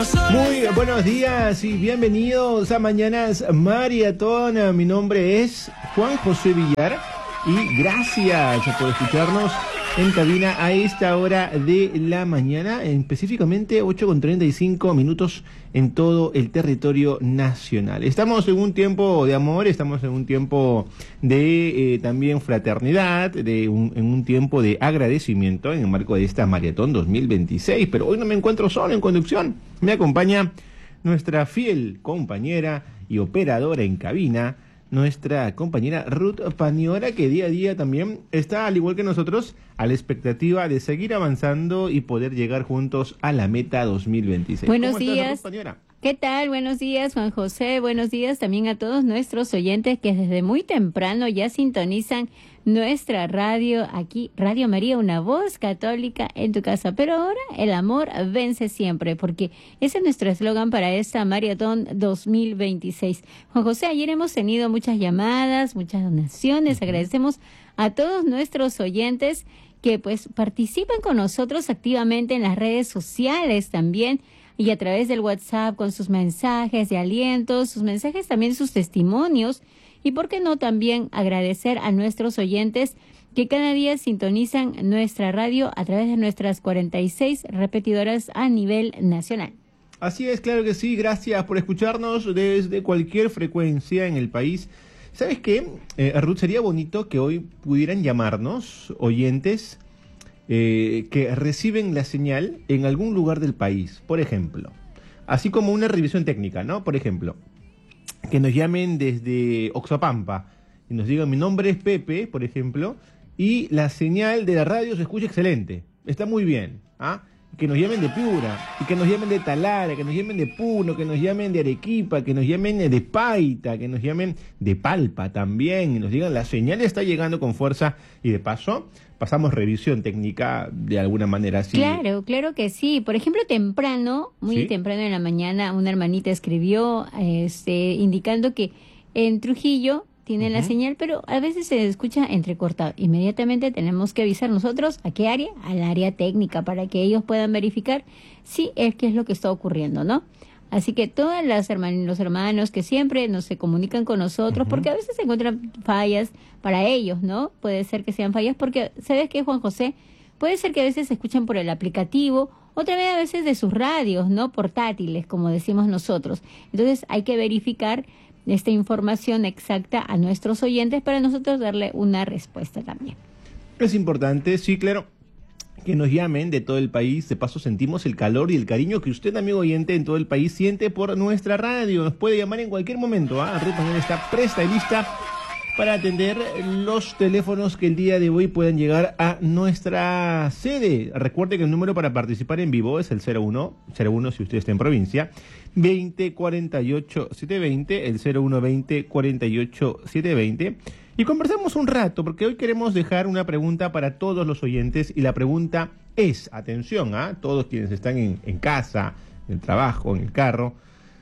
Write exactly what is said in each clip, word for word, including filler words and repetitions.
Muy buenos días y bienvenidos a Mañanas Maratón. Mi nombre es Juan José Villar y gracias por escucharnos en cabina a esta hora de la mañana, específicamente ocho con treinta y cinco minutos en todo el territorio nacional. Estamos en un tiempo de amor, estamos en un tiempo de eh, también fraternidad, de un, en un tiempo de agradecimiento en el marco de esta Maratón dos mil veintiséis, pero hoy no me encuentro solo en conducción, me acompaña nuestra fiel compañera y operadora en cabina, nuestra compañera Ruth Paniora, que día a día también está, al igual que nosotros, a la expectativa de seguir avanzando y poder llegar juntos a la meta dos mil veintiséis. Buenos ¿Cómo estás, días. Ruth Paniora? ¿Qué tal? Buenos días, Juan José. Buenos días también a todos nuestros oyentes que desde muy temprano ya sintonizan nuestra radio aquí, Radio María, una voz católica en tu casa. Pero ahora el amor vence siempre, porque ese es nuestro eslogan para esta Maratón dos mil veintiséis. Juan José, ayer hemos tenido muchas llamadas, muchas donaciones. Agradecemos a todos nuestros oyentes que pues participan con nosotros activamente en las redes sociales también, y a través del WhatsApp con sus mensajes de aliento, sus mensajes también, sus testimonios, y por qué no también agradecer a nuestros oyentes que cada día sintonizan nuestra radio a través de nuestras cuarenta y seis repetidoras a nivel nacional. Así es, claro que sí, gracias por escucharnos desde cualquier frecuencia en el país. ¿Sabes qué? Eh, Ruth, sería bonito que hoy pudieran llamarnos oyentes Eh, que reciben la señal en algún lugar del país, por ejemplo, así como una revisión técnica, ¿no? Por ejemplo, que nos llamen desde Oxapampa y nos digan: mi nombre es Pepe, por ejemplo, y la señal de la radio se escucha excelente, está muy bien, ¿ah? Que nos llamen de Piura, y que nos llamen de Talara, que nos llamen de Puno, que nos llamen de Arequipa, que nos llamen de Paita, que nos llamen de Palpa también, y nos digan: la señal está llegando con fuerza, y de paso pasamos revisión técnica de alguna manera así. Claro, claro que sí. Por ejemplo, temprano, muy ¿Sí? temprano en la mañana, una hermanita escribió este, indicando que en Trujillo tienen uh-huh. la señal, pero a veces se escucha entrecortado. Inmediatamente tenemos que avisar nosotros a qué área, al área técnica, para que ellos puedan verificar si es qué es lo que está ocurriendo, ¿no? Así que todas las hermanos, los hermanos que siempre nos se comunican con nosotros, uh-huh. porque a veces se encuentran fallas para ellos, ¿no? Puede ser que sean fallas porque, ¿sabes qué, Juan José? Puede ser que a veces se escuchan por el aplicativo, otra vez a veces de sus radios, ¿no? Portátiles, como decimos nosotros. Entonces hay que verificar esta información exacta a nuestros oyentes para nosotros darle una respuesta también. Es importante, sí, claro, que nos llamen de todo el país. De paso sentimos el calor y el cariño que usted, amigo oyente, en todo el país siente por nuestra radio. Nos puede llamar en cualquier momento, ¿ah? Ruth Paniora está presta y lista para atender los teléfonos que el día de hoy puedan llegar a nuestra sede. Recuerde que el número para participar en vivo es el cero uno, cero uno si usted está en provincia, veinte cuarenta y ocho setecientos veinte, el cero uno veinte cuarenta y ocho setecientos veinte. Y conversamos un rato, porque hoy queremos dejar una pregunta para todos los oyentes, y la pregunta es, atención, ¿ah? Todos quienes están en, en casa, en el trabajo, en el carro,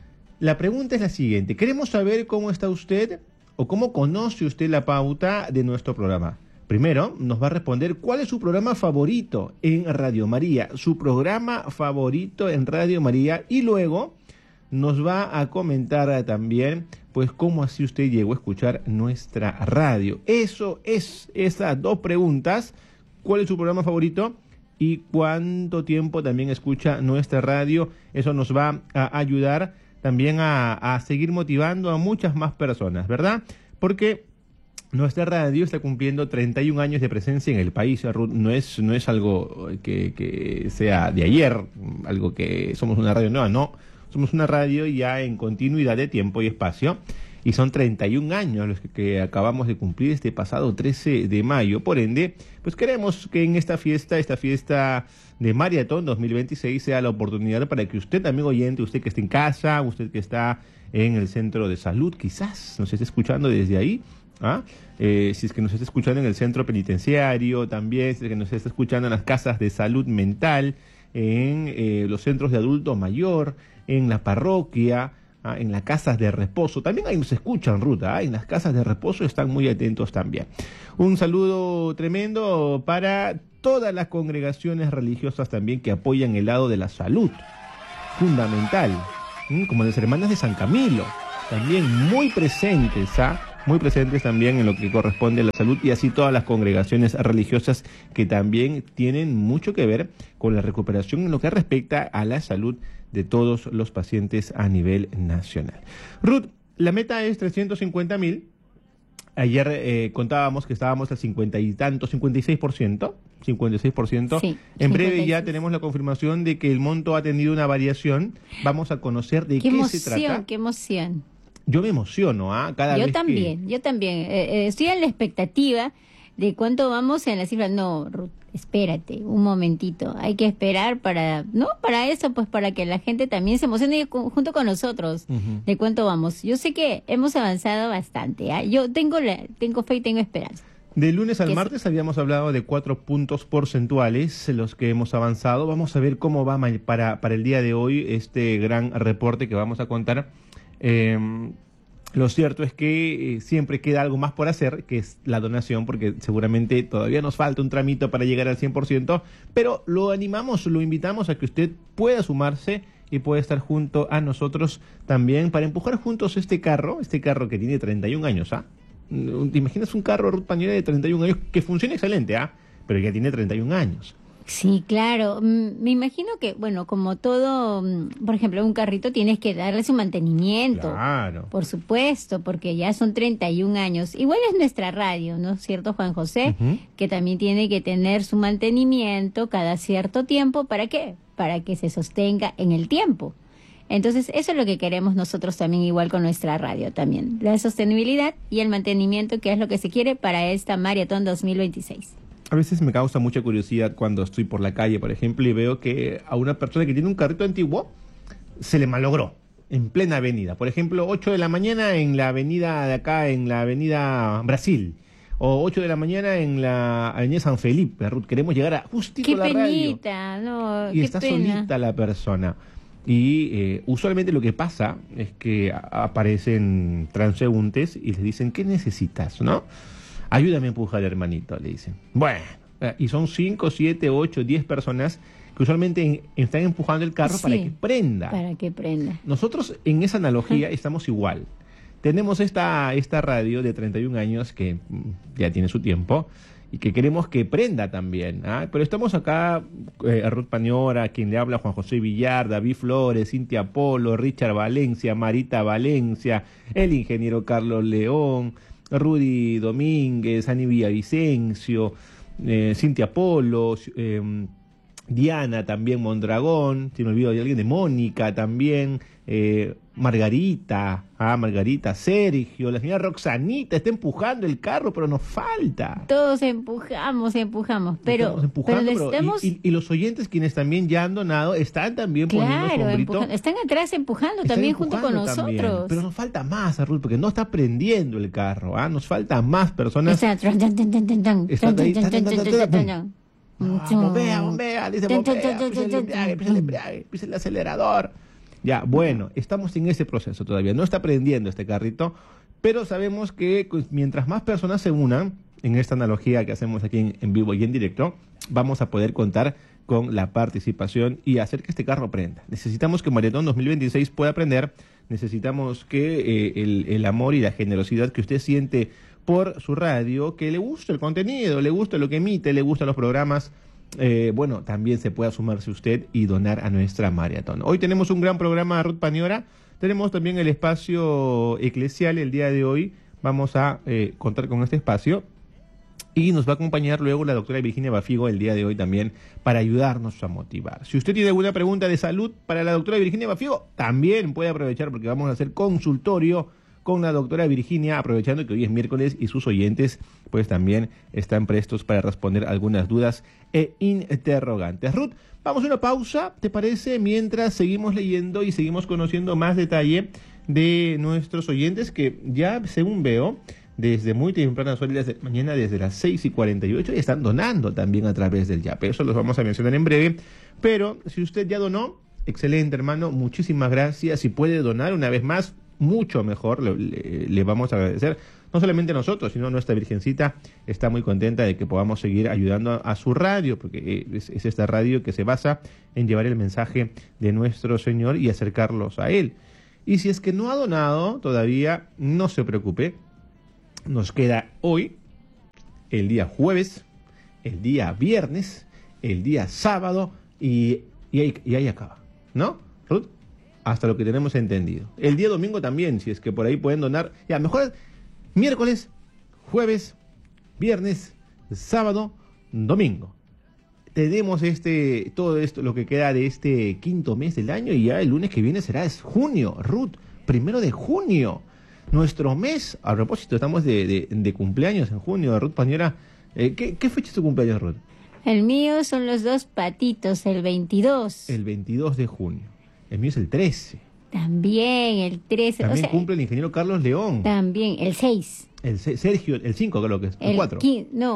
la pregunta es la siguiente: queremos saber cómo está usted o cómo conoce usted la pauta de nuestro programa. Primero, nos va a responder cuál es su programa favorito en Radio María, su programa favorito en Radio María, y luego nos va a comentar también, pues, cómo así usted llegó a escuchar nuestra radio. Eso es, esas dos preguntas: ¿cuál es su programa favorito? Y cuánto tiempo también escucha nuestra radio. Eso nos va a ayudar también a, a seguir motivando a muchas más personas, ¿verdad? Porque nuestra radio está cumpliendo treinta y un años de presencia en el país, Ruth. No es, no es algo que, que sea de ayer, algo que somos una radio nueva, no. Somos una radio ya en continuidad de tiempo y espacio, y son treinta y un años los que, que acabamos de cumplir este pasado trece de mayo. Por ende, pues queremos que en esta fiesta, esta fiesta de Maratón dos mil veintiséis, sea la oportunidad para que usted, amigo oyente, usted que está en casa, usted que está en el centro de salud, quizás nos esté escuchando desde ahí, ¿ah? Eh, si es que nos está escuchando en el centro penitenciario, también si es que nos está escuchando en las casas de salud mental, en eh, los centros de adulto mayor, en la parroquia, ¿ah? En las casas de reposo. También ahí nos escuchan, Ruth, ¿ah? En las casas de reposo están muy atentos también. Un saludo tremendo para todas las congregaciones religiosas también que apoyan el lado de la salud. fundamental, ¿m? Como las hermanas de San Camilo, también muy presentes, ¿ah? Muy presentes también en lo que corresponde a la salud, y así todas las congregaciones religiosas que también tienen mucho que ver con la recuperación en lo que respecta a la salud de todos los pacientes a nivel nacional. Ruth, la meta es trescientos cincuenta mil. Ayer eh, contábamos que estábamos al cincuenta y tanto, cincuenta y seis por ciento. cincuenta y seis por ciento. Sí, en breve cincuenta y seis. ya tenemos la confirmación de que el monto ha tenido una variación. Vamos a conocer de Qué qué emoción, se trata. qué emoción. Yo me emociono, ¿ah? Cada Yo vez también, que... yo también. Eh, eh, estoy en la expectativa de cuánto vamos en la cifra. No, Ruth, espérate un momentito. Hay que esperar para, no, para eso, pues para que la gente también se emocione cu- junto con nosotros Ujú. de cuánto vamos. Yo sé que hemos avanzado bastante. ¿ah? Yo tengo, la, tengo fe y tengo esperanza. De lunes al Que martes habíamos hablado de cuatro puntos porcentuales, los que hemos avanzado. Vamos a ver cómo va ma- para, para el día de hoy este gran reporte que vamos a contar. Eh, lo cierto es que eh, siempre queda algo más por hacer, que es la donación, porque seguramente todavía nos falta un tramito para llegar al cien por ciento, pero lo animamos, lo invitamos a que usted pueda sumarse y pueda estar junto a nosotros también para empujar juntos este carro, este carro que tiene treinta y un años, ¿ah? ¿Te imaginas un carro Ruth Pañuela de treinta y un años que funciona excelente, ¿ah? Pero ya tiene treinta y un años? Sí, claro. Mm, Me imagino que, bueno, como todo, mm, por ejemplo, un carrito tienes que darle su mantenimiento. Claro. Por supuesto, porque ya son treinta y un años. Igual es nuestra radio, ¿no es cierto, Juan José? Ujú. Que también tiene que tener su mantenimiento cada cierto tiempo. ¿Para qué? Para que se sostenga en el tiempo. Entonces, eso es lo que queremos nosotros también, igual con nuestra radio también. La sostenibilidad y el mantenimiento, que es lo que se quiere para esta Maratón dos mil veintiséis. A veces me causa mucha curiosidad cuando estoy por la calle, por ejemplo, y veo que a una persona que tiene un carrito antiguo se le malogró en plena avenida. Por ejemplo, ocho de la mañana en la avenida de acá, en la avenida Brasil. O ocho de la mañana en la avenida San Felipe, Ruth. Queremos llegar a justito Qué a la radio. penita, no, Y qué está pena. solita la persona. Y eh, usualmente lo que pasa es que a- aparecen transeúntes y les dicen, ¿qué necesitas, no? Ayúdame a empujar, hermanito, le dicen. Bueno, eh, y son cinco, siete, ocho, diez personas que usualmente en- están empujando el carro Sí, para que prenda. Para que prenda. Nosotros en esa analogía estamos igual. Tenemos esta, esta radio de treinta y un años que mm, ya tiene su tiempo y que queremos que prenda también, ¿ah? Pero estamos acá, eh, Ruth Pañora, quien le habla, Juan José Villar, David Flores, Cintia Polo, Richard Valencia, Marita Valencia, el ingeniero Carlos León, Rudy Domínguez, Ani Villavicencio, eh, Cintia Polo, eh, Diana también Mondragón, si me olvido de alguien, de Mónica también, eh, Margarita, ah, Margarita, Sergio, la señora Roxanita está empujando el carro, pero nos falta. Todos empujamos, empujamos, pero, Estamos empujando, pero pero- necesitamos... y, y- y los oyentes quienes también ya han donado están también poniendo su Claro, hombrito. empujando. Están atrás empujando Están también junto con empujando también. nosotros. Pero nos falta más, Ruth, porque no está prendiendo el carro, ¿ah? Nos falta más personas. Está tran, tan, tan, tan, tan, tan, Está tan, ahí, tan, tan, tan, tan, tan, tan, tan, tan, tan. Ah, bombea, bombea, dice Tan, tan, bombea, tan, pisa el tan, embrague, tan, pisa el tan. embrague, pisa el acelerador. Ya, bueno, estamos en ese proceso todavía. No está prendiendo este carrito, pero sabemos que pues, mientras más personas se unan, en esta analogía que hacemos aquí en, en vivo y en directo, vamos a poder contar con la participación y hacer que este carro prenda. Necesitamos que Maratón dos mil veintiséis pueda prender, necesitamos que eh, el, el amor y la generosidad que usted siente por su radio, que le guste el contenido, le gusta lo que emite, le gustan los programas, eh, bueno, también se pueda sumarse usted y donar a nuestra maratón. Hoy tenemos un gran programa, Ruth Pañora, tenemos también el espacio eclesial el día de hoy, vamos a eh, contar con este espacio y nos va a acompañar luego la doctora Virginia Bafigo el día de hoy también para ayudarnos a motivar. Si usted tiene alguna pregunta de salud para la doctora Virginia Bafigo, también puede aprovechar porque vamos a hacer consultorio con la doctora Virginia, aprovechando que hoy es miércoles y sus oyentes pues también están prestos para responder algunas dudas e interrogantes. Ruth, vamos a una pausa, ¿te parece? Mientras seguimos leyendo y seguimos conociendo más detalle de nuestros oyentes que ya, según veo, desde muy tempranas horas de la mañana, desde las seis y cuarenta y ocho, y están donando también a través del YAP. Eso los vamos a mencionar en breve. Pero si usted ya donó, excelente, hermano, muchísimas gracias. Si puede donar una vez más, mucho mejor, le, le, le vamos a agradecer. No solamente nosotros, sino nuestra Virgencita está muy contenta de que podamos seguir ayudando a, a su radio, porque es, es esta radio que se basa en llevar el mensaje de nuestro Señor y acercarlos a Él. Y si es que no ha donado todavía, no se preocupe. Nos queda hoy, el día jueves, el día viernes, el día sábado y, y, ahí, y ahí acaba, ¿no, Ruth? Hasta lo que tenemos entendido. El día domingo también, si es que por ahí pueden donar. Ya, mejor miércoles, jueves, viernes, sábado, domingo. Tenemos este, todo esto, lo que queda de este quinto mes del año, y ya el lunes que viene será es junio, Ruth, primero de junio. Nuestro mes, a propósito, estamos de, de, de cumpleaños en junio, Ruth Pañora. Eh, ¿qué, ¿Qué fecha es tu cumpleaños, Ruth? El mío son los dos patitos, el veintidós. El veintidós de junio. El mío es el trece. También el trece. También o sea, cumple el ingeniero Carlos León. También el seis. El Sergio, el cinco creo que es, el, el cuatro. quince, no.